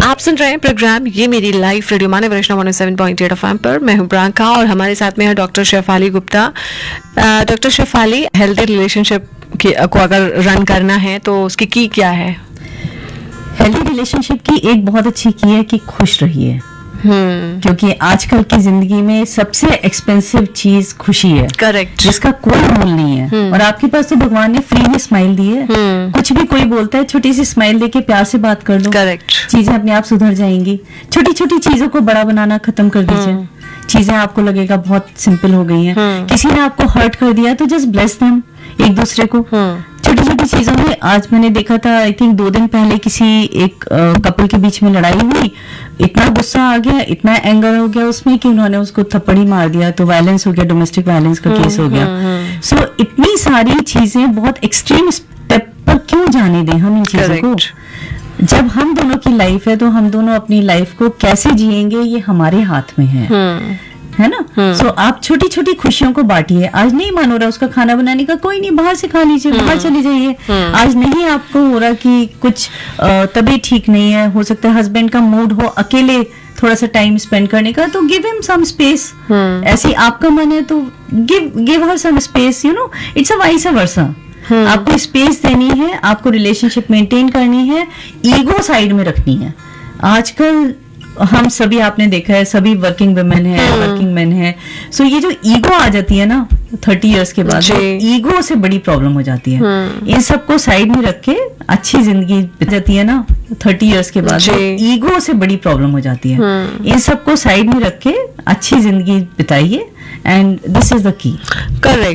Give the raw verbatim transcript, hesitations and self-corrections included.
आप सुन रहे हैं प्रोग्राम ये मेरी लाइफ रेडियो माने वैष्णव one seven point eight FM पर। मैं हूं प्रियंका और हमारे साथ में है doctor Shefali Gupta. Doctor Shefali, healthy relationship को अगर रन करना है तो उसकी की क्या है? हेल्दी रिलेशनशिप की एक बहुत अच्छी की है कि खुश रहिए। हम्म क्योंकि आजकल की जिंदगी में सबसे एक्सपेंसिव चीज खुशी है। करेक्ट। जिसका कोई मोल नहीं है। और आपके पास तो भगवान ने फ्री में स्माइल दी है। कुछ भी कोई बोलता है, छोटी सी स्माइल देके प्यार से बात कर लो, करेक्ट, चीजें अपने आप सुधर जाएंगी। छोटी छोटी चीजों को बड़ा बनाना खत्म कर दीजिए। चीजें आपको लगेगा बहुत सिंपल हो गई हैं। किसी ने आपको हर्ट कर दिया तो जस्ट ब्लेस देम, एक दूसरे को। छोटी छोटी चीजों में आज मैंने देखा था, आई थिंक दो दिन पहले किसी एक कपल के बीच में लड़ाई हुई। इतना गुस्सा आ गया, इतना एंगर हो गया उसमें कि उन्होंने उसको थप्पड़ी मार दिया, तो वायलेंस हो गया, डोमेस्टिक वायलेंस का केस हो गया। सो so, इतनी सारी चीजें बहुत एक्सट्रीम स्टेप पर क्यों जाने दें हम इन चीजों को? जब हम दोनों की लाइफ है तो हम दोनों अपनी लाइफ को कैसे जिएंगे ये हमारे हाथ में है, है ना? सो so, आप छोटी छोटी खुशियों को बांटिए। आज नहीं मन हो रहा उसका खाना बनाने का, कोई नहीं, बाहर से खा लीजिए, बाहर चले जाइए। आज नहीं आपको हो रहा कि कुछ तबीयत ठीक नहीं है, हो सकता है हस्बैंड का मूड हो अकेले थोड़ा सा टाइम स्पेंड करने का, तो गिव हिम सम स्पेस। ऐसे आपका मन है तो give give her some space, you know, it's a vice versa. आपको स्पेस देनी है, आपको रिलेशनशिप मेंटेन करनी है, ईगो साइड में रखनी है। आजकल हम सभी, आपने देखा है, सभी वर्किंग वुमेन है, वर्किंग मैन है। सो ये जो ईगो आ जाती है ना थर्टी इयर्स के बाद, ईगो से बड़ी प्रॉब्लम हो जाती है। इन सबको साइड में रख के अच्छी जिंदगी जाती है ना थर्टी इयर्स के बाद, ईगो से बड़ी प्रॉब्लम हो जाती है। इन सबको साइड में रख के अच्छी जिंदगी बिताइए, and this is the key. Correct.